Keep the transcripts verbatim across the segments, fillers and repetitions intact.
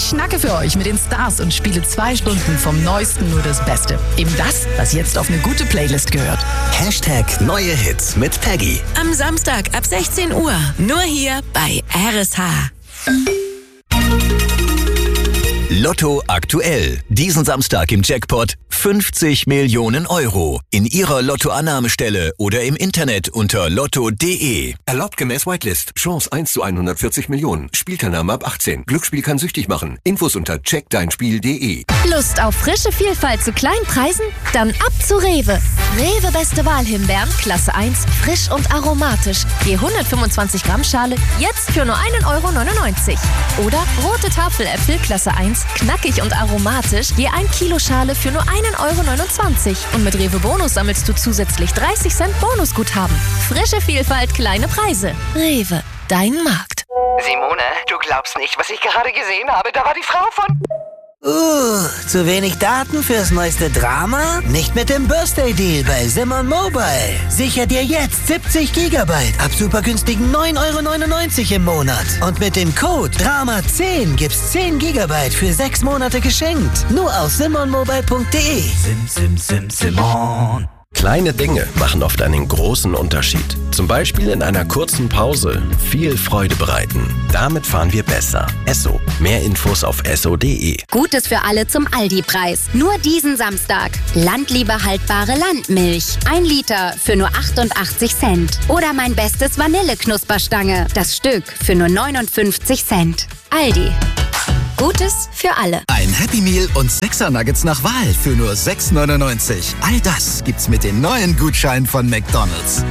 Ich schnacke für euch mit den Stars und spiele zwei Stunden vom Neuesten nur das Beste. Eben das, was jetzt auf eine gute Playlist gehört. Hashtag neue Hits mit Peggy. Am Samstag ab sechzehn Uhr. Nur hier bei R S H. Lotto aktuell. Diesen Samstag im Jackpot fünfzig Millionen Euro. In Ihrer Lottoannahmestelle oder im Internet unter lotto punkt de. Erlaubt gemäß Whitelist. Chance eins zu hundertvierzig Millionen. Spielteilnahme ab achtzehn. Glücksspiel kann süchtig machen. Infos unter check dein spiel punkt de. Lust auf frische Vielfalt zu kleinen Preisen? Dann ab zu Rewe. Rewe Beste Wahl-Himbeeren, Klasse eins, frisch und aromatisch. Je hundertfünfundzwanzig Gramm Schale, jetzt für nur ein Euro neunundneunzig. Oder rote Tafeläpfel, Klasse eins, knackig und aromatisch, je ein Kilo Schale für nur ein Euro neunundzwanzig. Und mit Rewe Bonus sammelst du zusätzlich dreißig Cent Bonusguthaben. Frische Vielfalt, kleine Preise. Rewe, dein Markt. Simone, du glaubst nicht, was ich gerade gesehen habe. Da war die Frau von... Uh, zu wenig Daten fürs neueste Drama? Nicht mit dem Birthday-Deal bei Simon Mobile. Sicher dir jetzt siebzig Gigabyte ab super günstigen neun Euro neunundneunzig im Monat. Und mit dem Code Drama zehn gibt's zehn Gigabyte für sechs Monate geschenkt. Nur auf simon mobile punkt de. Sim, sim, sim, Simon. Kleine Dinge machen oft einen großen Unterschied. Zum Beispiel in einer kurzen Pause viel Freude bereiten. Damit fahren wir besser. Esso. Mehr Infos auf esso punkt de. Gutes für alle zum Aldi-Preis. Nur diesen Samstag. Landliebe haltbare Landmilch. Ein Liter für nur achtundachtzig Cent. Oder mein bestes Vanilleknusperstange. Das Stück für nur neunundfünfzig Cent. Aldi. Gutes für alle. Ein Happy Meal und Sechser Nuggets nach Wahl für nur sechs neunundneunzig. All das gibt's mit den neuen Gutscheinen von McDonald's.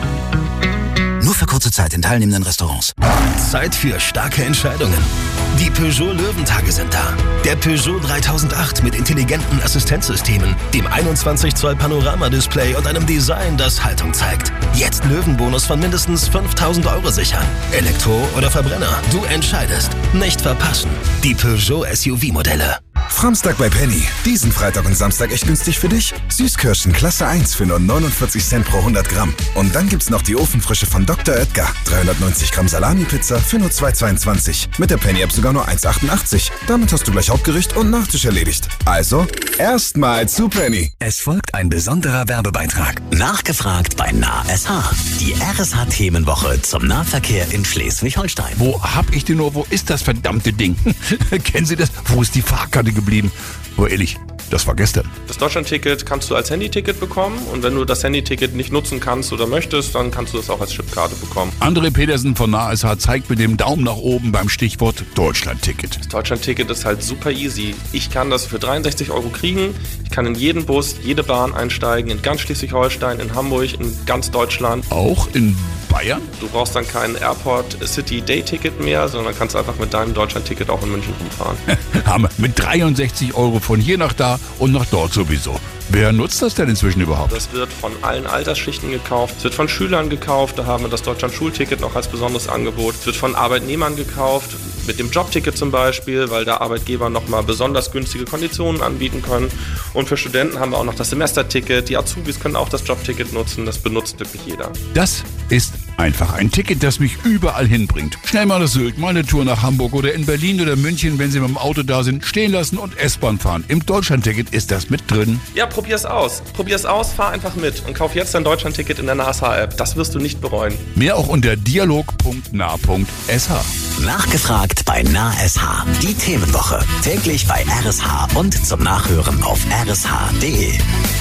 Nur für kurze Zeit in teilnehmenden Restaurants. Zeit für starke Entscheidungen. Die Peugeot Löwentage sind da. Der Peugeot dreitausendacht mit intelligenten Assistenzsystemen, dem einundzwanzig Zoll Panoramadisplay und einem Design, das Haltung zeigt. Jetzt Löwenbonus von mindestens fünftausend Euro sichern. Elektro oder Verbrenner, du entscheidest. Nicht verpassen. Die Peugeot S U V-Modelle. Samstag bei Penny. Diesen Freitag und Samstag echt günstig für dich. Süßkirschen Klasse eins für nur neunundvierzig Cent pro hundert Gramm. Und dann gibt's noch die Ofenfrische von Doktor Oetker. dreihundertneunzig Gramm Salami-Pizza für nur zwei Euro zweiundzwanzig. Mit der Penny-App sogar nur eins Euro achtundachtzig. Damit hast du gleich Hauptgericht und Nachtisch erledigt. Also, erstmal zu Penny. Es folgt ein besonderer Werbebeitrag. Nachgefragt bei N A S H. Die R S H-Themenwoche zum Nahverkehr in Schleswig-Holstein. Wo hab ich den nur? Wo ist das verdammte Ding? Kennen Sie das? Wo ist die Fahrkarte geblieben? Aber ehrlich, das war gestern. Das Deutschlandticket kannst du als Handyticket bekommen und wenn du das Handyticket nicht nutzen kannst oder möchtest, dann kannst du das auch als Chipkarte bekommen. André Petersen von N A S H zeigt mit dem Daumen nach oben beim Stichwort Deutschlandticket. Das Deutschlandticket ist halt super easy. Ich kann das für dreiundsechzig Euro kriegen. Ich kann in jeden Bus, jede Bahn einsteigen, in ganz Schleswig-Holstein, in Hamburg, in ganz Deutschland. Auch in Bayern? Du brauchst dann kein Airport City Day Ticket mehr, sondern kannst einfach mit deinem Deutschlandticket auch in München rumfahren. Hammer. Mit dreiundsechzig Euro von hier nach da und nach dort sowieso. Wer nutzt das denn inzwischen überhaupt? Das wird von allen Altersschichten gekauft. Es wird von Schülern gekauft, da haben wir das Deutschland-Schulticket noch als besonderes Angebot. Es wird von Arbeitnehmern gekauft, mit dem Jobticket zum Beispiel, weil da Arbeitgeber nochmal besonders günstige Konditionen anbieten können. Und für Studenten haben wir auch noch das Semesterticket. Die Azubis können auch das Jobticket nutzen, das benutzt wirklich jeder. Das ist einfach ein Ticket, das mich überall hinbringt. Schnell mal nach Sylt, mal eine Tour nach Hamburg oder in Berlin oder München, wenn Sie mit dem Auto da sind, stehen lassen und S-Bahn fahren. Im Deutschlandticket ist das mit drin. Ja, probier's aus. Probier's aus, fahr einfach mit und kauf jetzt dein Deutschlandticket in der N A S H-App. Das wirst du nicht bereuen. Mehr auch unter dialog punkt n a punkt s h. Nachgefragt bei N A S H. Die Themenwoche. Täglich bei R S H und zum Nachhören auf r s h punkt de.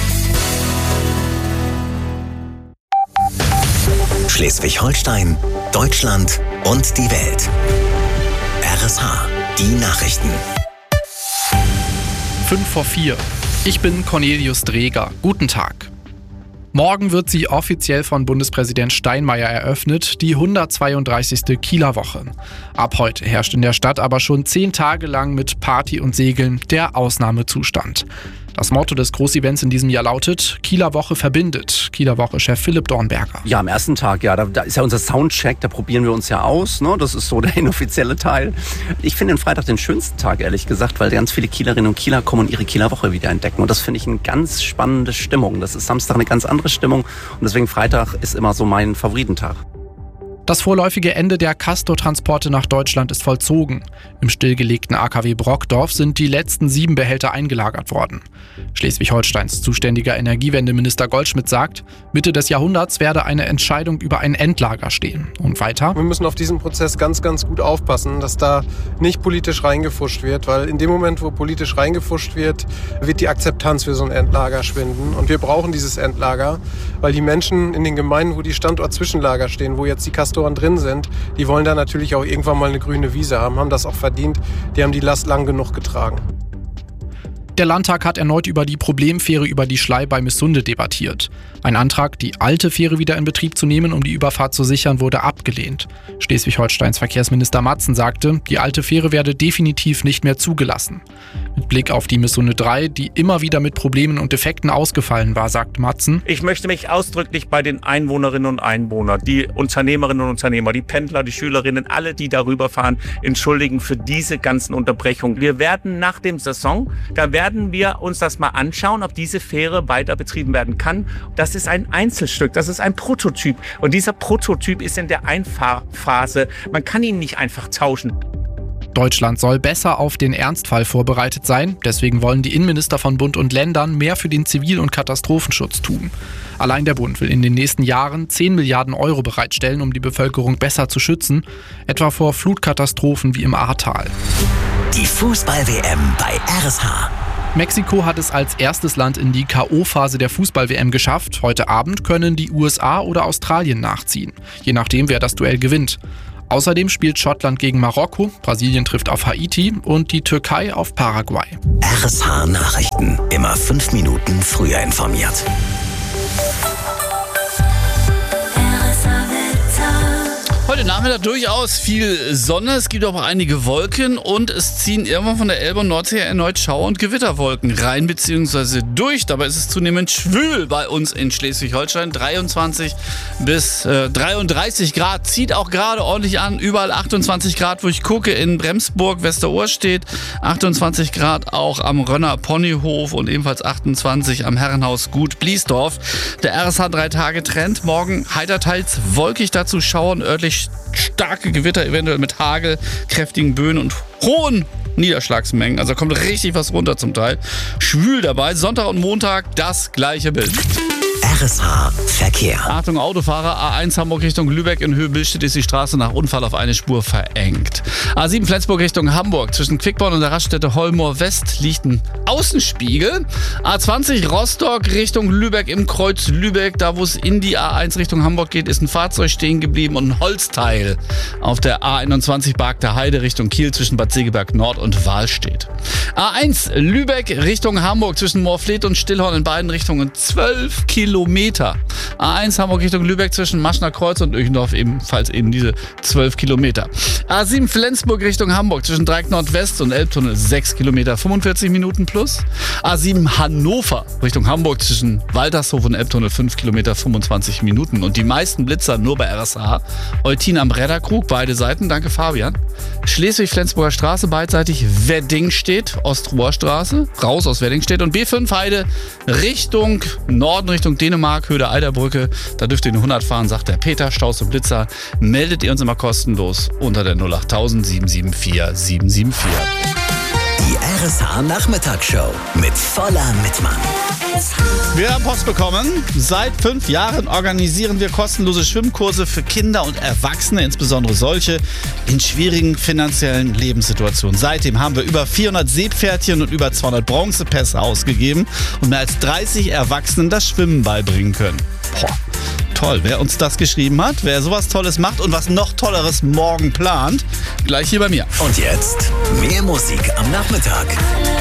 Schleswig-Holstein, Deutschland und die Welt. R S H. Die Nachrichten. fünf vor vier. Ich bin Cornelius Dreger. Guten Tag. Morgen wird sie offiziell von Bundespräsident Steinmeier eröffnet, die hundertzweiunddreißigste Kieler Woche. Ab heute herrscht in der Stadt aber schon zehn Tage lang mit Party und Segeln der Ausnahmezustand. Das Motto des Großevents in diesem Jahr lautet: Kieler Woche verbindet. Kieler Woche-Chef Philipp Dornberger. Ja, am ersten Tag, ja, da, da ist ja unser Soundcheck, da probieren wir uns ja aus, ne? Das ist so der inoffizielle Teil. Ich finde den Freitag den schönsten Tag, ehrlich gesagt, weil ganz viele Kielerinnen und Kieler kommen und ihre Kieler Woche wieder entdecken. Und das finde ich eine ganz spannende Stimmung. Das ist Samstag eine ganz andere Stimmung und deswegen Freitag ist immer so mein Favoritentag. Das vorläufige Ende der Castor-Transporte nach Deutschland ist vollzogen. Im stillgelegten A K W Brockdorf sind die letzten sieben Behälter eingelagert worden. Schleswig-Holsteins zuständiger Energiewendeminister Goldschmidt sagt, Mitte des Jahrhunderts werde eine Entscheidung über ein Endlager stehen. Und weiter: Wir müssen auf diesen Prozess ganz, ganz gut aufpassen, dass da nicht politisch reingefuscht wird, weil in dem Moment, wo politisch reingefuscht wird, wird die Akzeptanz für so ein Endlager schwinden. Und wir brauchen dieses Endlager, weil die Menschen in den Gemeinden, wo die Standort-Zwischenlager stehen, wo jetzt die Castoren drin sind, die wollen da natürlich auch irgendwann mal eine grüne Wiese haben, haben das auch verdient. Die haben die Last lang genug getragen. Der Landtag hat erneut über die Problemfähre über die Schlei bei Missunde debattiert. Ein Antrag, die alte Fähre wieder in Betrieb zu nehmen, um die Überfahrt zu sichern, wurde abgelehnt. Schleswig-Holsteins Verkehrsminister Matzen sagte, die alte Fähre werde definitiv nicht mehr zugelassen. Mit Blick auf die Missunde drei, die immer wieder mit Problemen und Defekten ausgefallen war, sagt Matzen: Ich möchte mich ausdrücklich bei den Einwohnerinnen und Einwohnern, die Unternehmerinnen und Unternehmer, die Pendler, die Schülerinnen, alle, die darüber fahren, entschuldigen für diese ganzen Unterbrechungen. Wir werden nach dem Saison, da werden wir uns das mal anschauen, ob diese Fähre weiter betrieben werden kann. Das ist ein Einzelstück, das ist ein Prototyp. Und dieser Prototyp ist in der Einfahrphase. Man kann ihn nicht einfach tauschen. Deutschland soll besser auf den Ernstfall vorbereitet sein. Deswegen wollen die Innenminister von Bund und Ländern mehr für den Zivil- und Katastrophenschutz tun. Allein der Bund will in den nächsten Jahren zehn Milliarden Euro bereitstellen, um die Bevölkerung besser zu schützen, etwa vor Flutkatastrophen wie im Ahrtal. Die Fußball-W M bei R S H. Mexiko hat es als erstes Land in die K O-Phase der Fußball-W M geschafft. Heute Abend können die U S A oder Australien nachziehen, je nachdem, wer das Duell gewinnt. Außerdem spielt Schottland gegen Marokko, Brasilien trifft auf Haiti und die Türkei auf Paraguay. R S H Nachrichten, immer fünf Minuten früher informiert. Heute Nachmittag durchaus viel Sonne, es gibt auch einige Wolken und es ziehen irgendwann von der Elbe und Nordsee erneut Schauer- und Gewitterwolken rein bzw. durch. Dabei ist es zunehmend schwül bei uns in Schleswig-Holstein. dreiundzwanzig bis äh, dreiunddreißig Grad, zieht auch gerade ordentlich an. Überall achtundzwanzig Grad, wo ich gucke, in Bremsburg, Westerohrstedt. achtundzwanzig Grad auch am Rönner Ponyhof und ebenfalls achtundzwanzig am Herrenhaus Gut Bliesdorf. Der R S H drei Tage Trend. Morgen heiter teils wolkig, dazu Schauern, örtlich starke Gewitter, eventuell mit Hagel, kräftigen Böen und hohen Niederschlagsmengen. Also kommt richtig was runter zum Teil. Schwül dabei. Sonntag und Montag das gleiche Bild. R S H Verkehr. Achtung Autofahrer, A eins Hamburg Richtung Lübeck in Höhe Billstedt ist die Straße nach Unfall auf eine Spur verengt. A sieben Flensburg Richtung Hamburg zwischen Quickborn und der Raststätte Holmoor West liegt ein Außenspiegel. A zwanzig Rostock Richtung Lübeck im Kreuz Lübeck, da wo es in die A eins Richtung Hamburg geht, ist ein Fahrzeug stehen geblieben und ein Holzteil auf der A einundzwanzig Barkter Heide Richtung Kiel zwischen Bad Segeberg Nord und Wahlstedt. A eins Lübeck Richtung Hamburg zwischen Moorfleet und Stillhorn in beiden Richtungen zwölf Kilometer. A eins Hamburg Richtung Lübeck zwischen Maschner Kreuz und Öchendorf ebenfalls eben diese zwölf Kilometer. A sieben Flensburg Richtung Hamburg zwischen Dreieck Nordwest und Elbtunnel sechs Kilometer, fünfundvierzig Minuten plus. A sieben Hannover Richtung Hamburg zwischen Waltershof und Elbtunnel fünf Kilometer, fünfundzwanzig Minuten. Und die meisten Blitzer nur bei R S H. Eutin am Bredderkrug, beide Seiten, danke Fabian. Schleswig-Flensburger Straße beidseitig Weddingstedt, Ostrohrstraße, raus aus Weddingstedt und B fünf Heide Richtung Norden, Richtung Dänemark, Höhe der Eiderbrücke. Da dürft ihr nur hundert fahren, sagt der Peter, Staus und Blitzer. Meldet ihr uns immer kostenlos unter der null acht null null sieben sieben vier sieben sieben vier. Die R S H Nachmittagsshow mit voller Mitmann. Wir haben Post bekommen. Seit fünf Jahren organisieren wir kostenlose Schwimmkurse für Kinder und Erwachsene, insbesondere solche in schwierigen finanziellen Lebenssituationen. Seitdem haben wir über vierhundert Seepferdchen und über zweihundert Bronzepässe ausgegeben und mehr als dreißig Erwachsenen das Schwimmen beibringen können. Boah. Toll, wer uns das geschrieben hat, wer sowas Tolles macht und was noch Tolleres morgen plant, gleich hier bei mir. Und jetzt mehr Musik am Nachmittag.